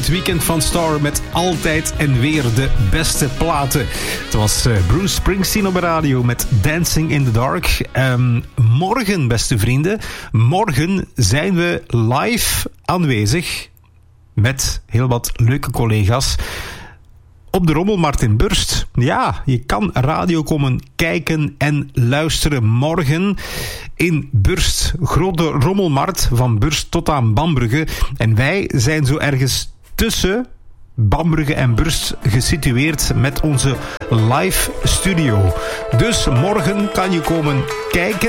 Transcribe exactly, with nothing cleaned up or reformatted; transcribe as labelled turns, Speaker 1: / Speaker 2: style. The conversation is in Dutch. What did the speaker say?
Speaker 1: het weekend van Star met altijd en weer de beste platen. Het was uh, Bruce Springsteen op de radio met Dancing in the Dark. Um, morgen, beste vrienden, morgen zijn we live aanwezig met heel wat leuke collega's op de Rommelmarkt in Burst. Ja, je kan radio komen kijken en luisteren morgen in Burst. Grote Rommelmarkt van Burst tot aan Bambrugge. En wij zijn zo ergens tussen Bambrugge en Burst gesitueerd met onze live studio. Dus morgen kan je komen kijken